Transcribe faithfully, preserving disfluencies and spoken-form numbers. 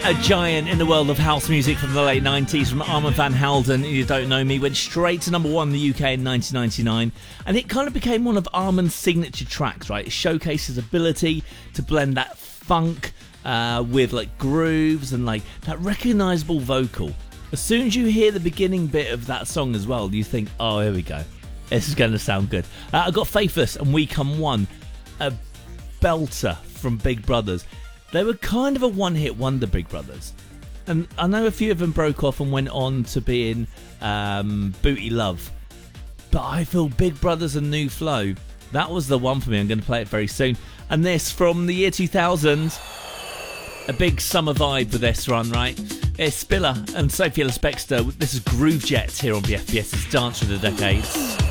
a giant in the world of house music from the late nineties, from Armand van Helden. You Don't Know Me went straight to number one in the U K in nineteen ninety-nine, and it kind of became one of Armand's signature tracks, right? It showcased his ability to blend that funk uh, with like grooves and like that recognisable vocal. As soon as you hear the beginning bit of that song as well, you think, oh, here we go. This is going to sound good. Uh, I got Faithless and We Come One, a belter from Big Brothers. They were kind of a one-hit wonder, Big Brothers. And I know a few of them broke off and went on to be in um, Booty Love. But I feel Big Brothers and New Flow, that was the one for me. I'm going to play it very soon. And this from the year two thousand, a big summer vibe with this one, right? It's Spiller and Sophie Ellis-Bextor. This is Groove Jet here on B F B S's Dance Through the Decades.